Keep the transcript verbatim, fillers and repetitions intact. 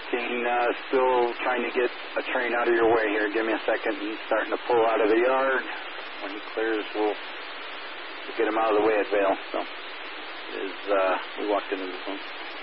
fourteen, uh, still trying to get a train out of your way here. Give me a second. He's starting to pull out of the yard. When he clears, we'll, we'll get him out of the way at Vail. So, is, uh, we walked into this one.